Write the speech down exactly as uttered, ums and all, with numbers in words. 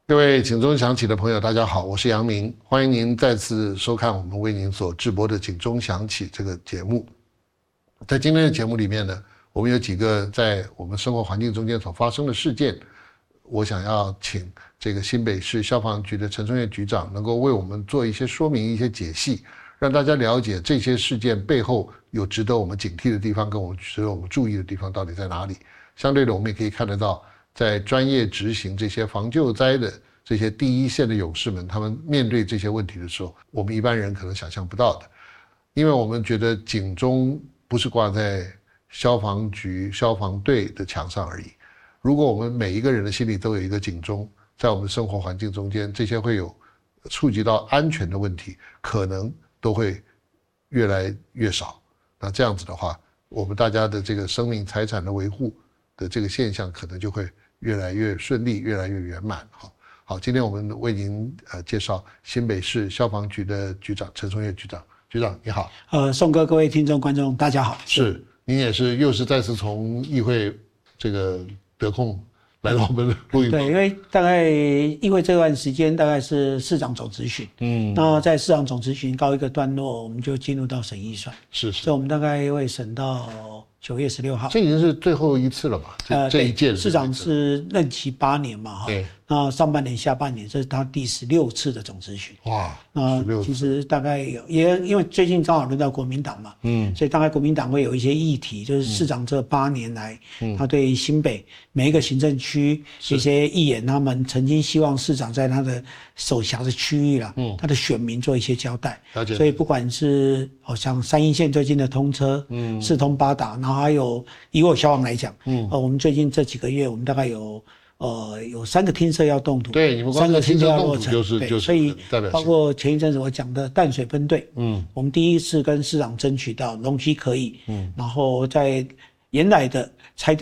各位警钟响起的朋友，大家好，我是杨明，欢迎您再次收看我们为您所直播的警钟响起这个节目。在今天的节目里面呢，我们有几个在我们生活环境中间所发生的事件，我想要请这个新北市消防局的陈松岳局长能够为我们做一些说明、一些解析，让大家了解这些事件背后有值得我们警惕的地方，跟我们值得我们注意的地方到底在哪里。相对的，我们也可以看得到，在专业执行这些防救灾的这些第一线的勇士们，他们面对这些问题的时候，我们一般人可能想象不到的。因为我们觉得警钟不是挂在消防局消防队的墙上而已，如果我们每一个人的心里都有一个警钟，在我们生活环境中间，这些会有触及到安全的问题，可能都会越来越少。那这样子的话，我们大家的这个生命财产的维护的这个现象可能就会越来越顺利，越来越圆满。好，好，今天我们为您呃介绍新北市消防局的局长陈松岳局长。局长你好。 呃，宋哥，各位听众观众大家好。 是，您也是又是再次从议会这个得空来到我们的录音棚。 对，因为大概议会这段时间大概是市长总质询，嗯，那在市长总质询告一个段落，我们就进入到审预算， 是是， 所以我们大概会审到九月十六号。 这已经是最后一次了吧？这、呃、这一届市长是任期八年嘛，哈，对，那上半年、下半年，这是他第十六次的总质询。哇，那其实大概有，也因为最近刚好轮到国民党嘛，嗯，所以大概国民党会有一些议题，就是市长这八年来，嗯，他对新北每一个行政区一些议员，他们曾经希望市长在他的手辖的区域啦，嗯，他的选民做一些交代。了解。所以不管是好像三鶯线最近的通车，嗯，四通八达，然后还有以我消防来讲，嗯，呃，我们最近这几个月，我们大概有。呃，有三个厅舍要动土， 对，你们三个厅舍要落成，就是就是， 所以包括前一阵子我讲的淡水分队，嗯，我们第一次跟市长争取到容积可以，嗯，然后在原来的拆掉。